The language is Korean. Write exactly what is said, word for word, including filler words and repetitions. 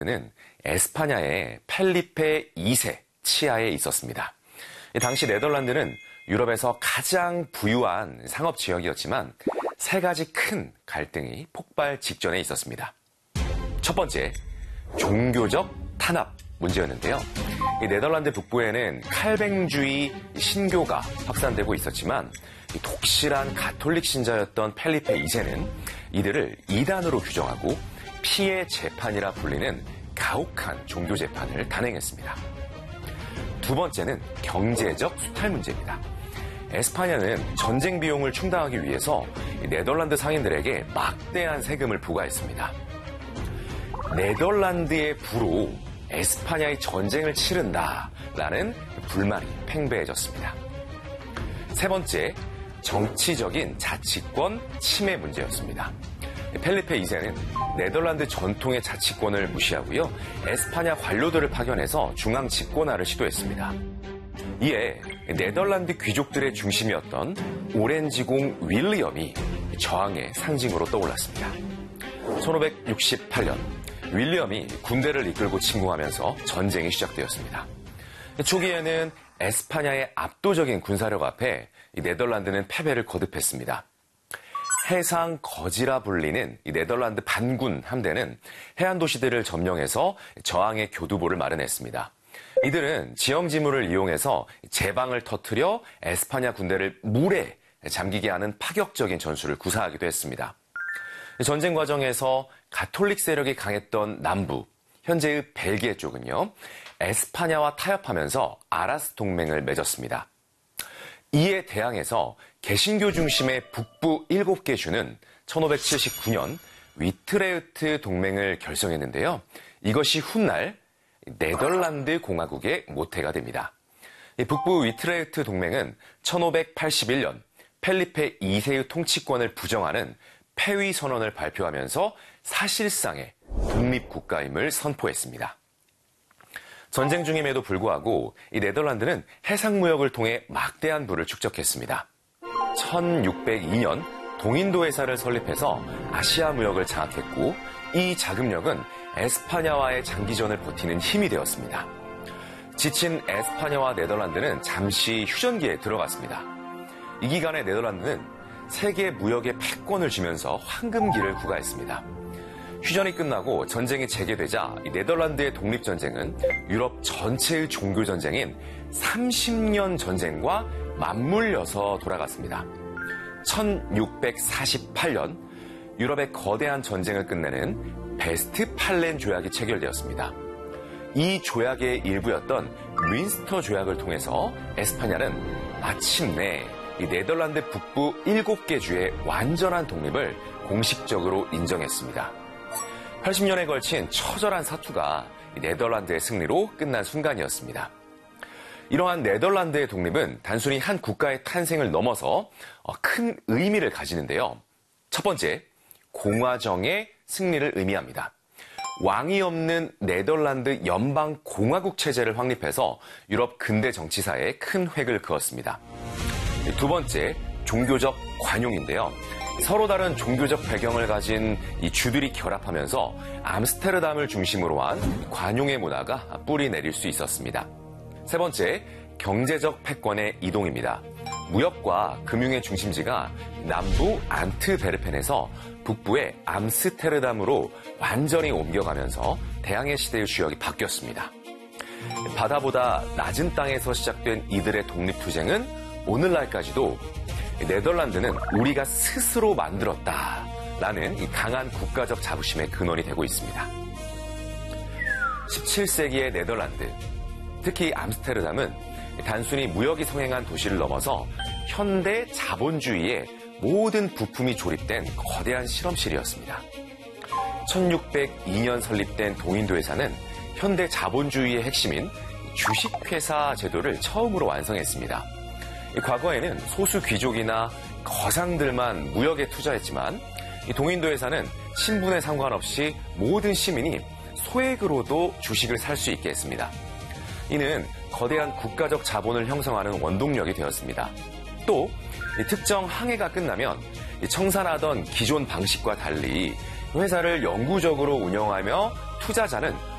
는 에스파냐의 펠리페 이 세 치하에 있었습니다. 당시 네덜란드는 유럽에서 가장 부유한 상업 지역이었지만 세 가지 큰 갈등이 폭발 직전에 있었습니다. 첫 번째, 종교적 탄압 문제였는데요. 이 네덜란드 북부에는 칼뱅주의 신교가 확산되고 있었지만 독실한 가톨릭 신자였던 펠리페 이 세는 이들을 이단으로 규정하고 피해 재판이라 불리는 가혹한 종교 재판을 단행했습니다. 두 번째는 경제적 수탈 문제입니다. 에스파냐는 전쟁 비용을 충당하기 위해서 네덜란드 상인들에게 막대한 세금을 부과했습니다. 네덜란드의 부로 에스파냐의 전쟁을 치른다라는 불만이 팽배해졌습니다. 세 번째, 정치적인 자치권 침해 문제였습니다. 펠리페 이 세는 네덜란드 전통의 자치권을 무시하고요, 에스파냐 관료들을 파견해서 중앙 집권화를 시도했습니다. 이에 네덜란드 귀족들의 중심이었던 오렌지공 윌리엄이 저항의 상징으로 떠올랐습니다. 천오백육십팔 년 윌리엄이 군대를 이끌고 침공하면서 전쟁이 시작되었습니다. 초기에는 에스파냐의 압도적인 군사력 앞에 네덜란드는 패배를 거듭했습니다. 해상 거지라 불리는 이 네덜란드 반군 함대는 해안 도시들을 점령해서 저항의 교두보를 마련했습니다. 이들은 지형지물을 이용해서 제방을 터뜨려 에스파냐 군대를 물에 잠기게 하는 파격적인 전술을 구사하기도 했습니다. 전쟁 과정에서 가톨릭 세력이 강했던 남부, 현재의 벨기에 쪽은요, 에스파냐와 타협하면서 아라스 동맹을 맺었습니다. 이에 대항해서 개신교 중심의 북부 일곱 개 주는 천오백칠십구 년 위트레흐트 동맹을 결성했는데요. 이것이 훗날 네덜란드 공화국의 모태가 됩니다. 북부 위트레흐트 동맹은 천오백팔십일 년 펠리페 이 세의 통치권을 부정하는 폐위 선언을 발표하면서 사실상의 독립국가임을 선포했습니다. 전쟁 중임에도 불구하고 이 네덜란드는 해상무역을 통해 막대한 부를 축적했습니다. 천육백이 년 동인도 회사를 설립해서 아시아 무역을 장악했고, 이 자금력은 에스파냐와의 장기전을 버티는 힘이 되었습니다. 지친 에스파냐와 네덜란드는 잠시 휴전기에 들어갔습니다. 이 기간에 네덜란드는 세계 무역의 패권을 쥐면서 황금기를 구가했습니다. 휴전이 끝나고 전쟁이 재개되자 이 네덜란드의 독립전쟁은 유럽 전체의 종교전쟁인 삼십 년 전쟁과 맞물려서 돌아갔습니다. 천육백사십팔 년 유럽의 거대한 전쟁을 끝내는 베스트팔렌 조약이 체결되었습니다. 이 조약의 일부였던 윈스터 조약을 통해서 에스파냐는 마침내 이 네덜란드 북부 일곱 개 주의 완전한 독립을 공식적으로 인정했습니다. 팔십 년에 걸친 처절한 사투가 네덜란드의 승리로 끝난 순간이었습니다. 이러한 네덜란드의 독립은 단순히 한 국가의 탄생을 넘어서 큰 의미를 가지는데요. 첫 번째, 공화정의 승리를 의미합니다. 왕이 없는 네덜란드 연방공화국 체제를 확립해서 유럽 근대 정치사에 큰 획을 그었습니다. 두 번째, 종교적 관용인데요. 서로 다른 종교적 배경을 가진 이 주들이 결합하면서 암스테르담을 중심으로 한 관용의 문화가 뿌리 내릴 수 있었습니다. 세 번째, 경제적 패권의 이동입니다. 무역과 금융의 중심지가 남부 안트베르펜에서 북부의 암스테르담으로 완전히 옮겨가면서 대항해 시대의 주역이 바뀌었습니다. 바다보다 낮은 땅에서 시작된 이들의 독립투쟁은 오늘날까지도 네덜란드는 우리가 스스로 만들었다라는 이 강한 국가적 자부심의 근원이 되고 있습니다. 십칠 세기의 네덜란드, 특히 암스테르담은 단순히 무역이 성행한 도시를 넘어서 현대 자본주의의 모든 부품이 조립된 거대한 실험실이었습니다. 천육백이 년 설립된 동인도 회사는 현대 자본주의의 핵심인 주식회사 제도를 처음으로 완성했습니다. 과거에는 소수 귀족이나 거상들만 무역에 투자했지만 이 동인도 회사는 신분에 상관없이 모든 시민이 소액으로도 주식을 살 수 있게 했습니다. 이는 거대한 국가적 자본을 형성하는 원동력이 되었습니다. 또 특정 항해가 끝나면 청산하던 기존 방식과 달리 회사를 영구적으로 운영하며 투자자는